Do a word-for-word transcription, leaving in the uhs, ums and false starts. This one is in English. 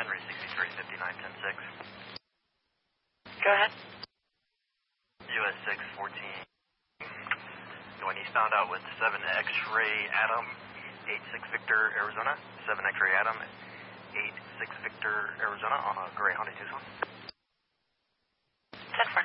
Henry sixty-three fifty-nine ten six. Go ahead. U S six fourteen. Going eastbound out with seven X-ray Adam, eight six Victor, Arizona. seven X-ray Adam, eight six Victor, Arizona on a gray Honda Tucson. ten four.